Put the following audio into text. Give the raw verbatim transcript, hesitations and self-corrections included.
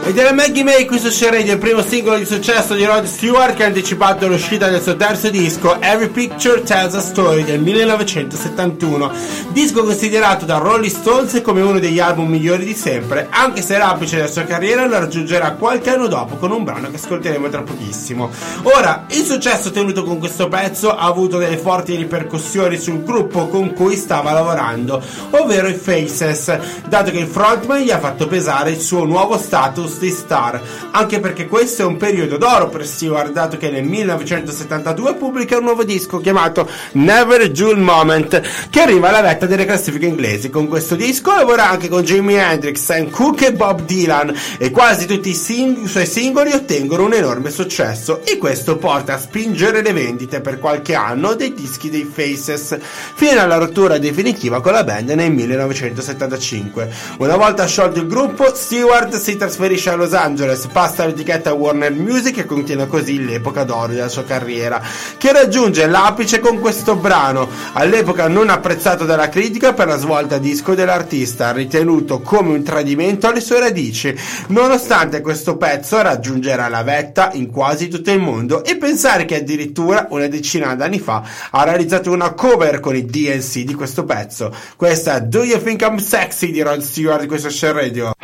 Ed era Maggie May qui su Share Radio, il primo singolo di successo di Rod Stewart, che ha anticipato l'uscita del suo terzo disco Every Picture Tells a Story del millenovecentosettantuno, disco considerato da Rolling Stones come uno degli album migliori di sempre, anche se l'apice della sua carriera lo raggiungerà qualche anno dopo con un brano che ascolteremo tra pochissimo. Ora, il successo ottenuto con questo pezzo ha avuto delle forti ripercussioni sul gruppo con cui stava lavorando, ovvero i Faces, dato che il frontman gli ha fatto pesare il suo nuovo status di star, anche perché questo è un periodo d'oro per Stewart, dato che nel millenovecentosettantadue pubblica un nuovo disco chiamato Never a Dull Moment, che arriva alla vetta delle classifiche inglesi. Con questo disco lavora anche con Jimi Hendrix, Sam Cooke e Bob Dylan, e quasi tutti i, sing- i suoi singoli ottengono un enorme successo, e questo porta a spingere le vendite per qualche anno dei dischi dei Faces, fino alla rottura definitiva con la band nel millenovecentosettantacinque. Una volta sciolto il gruppo, Stewart si trasferisce a Los Angeles, passa all'etichetta Warner Music e contiene così l'epoca d'oro della sua carriera, che raggiunge l'apice con questo brano, all'epoca non apprezzato dalla critica per la svolta disco dell'artista, ritenuto come un tradimento alle sue radici. Nonostante questo pezzo raggiungerà la vetta in quasi tutto il mondo, e pensare che addirittura una decina d'anni fa ha realizzato una cover con i D N C di questo pezzo. Questa è Do You Think I'm Sexy di Rod Stewart di questo Share Radio.